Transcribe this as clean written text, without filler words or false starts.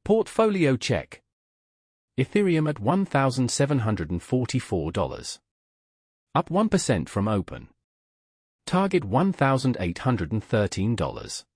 Portfolio check. Ethereum at $1,744. Up 1% from open. Target $1,813.